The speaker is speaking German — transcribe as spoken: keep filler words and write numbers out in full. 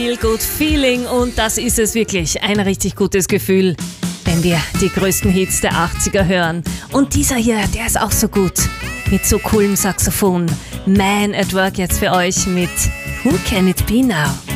Feel Good Feeling, und das ist es wirklich, ein richtig gutes Gefühl, wenn wir die größten Hits der achtziger hören. Und dieser hier, der ist auch so gut, mit so coolem Saxophon. Man at Work jetzt für euch mit Who Can It Be Now?